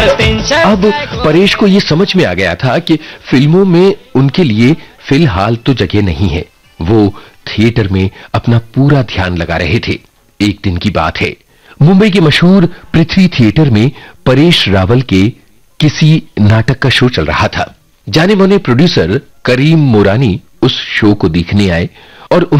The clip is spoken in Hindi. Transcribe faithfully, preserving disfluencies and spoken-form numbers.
अब परेश को ये समझ में आ गया था कि फिल्मों में उनके लिए फिलहाल तो जगह नहीं है। वो थिएटर में अपना पूरा ध्यान लगा रहे थे। एक दिन की बात है, मुंबई के मशहूर पृथ्वी थिएटर में परेश रावल के किसी नाटक का शो चल रहा था। जाने माने प्रोड्यूसर करीम मोरानी उस शो को देखने आए और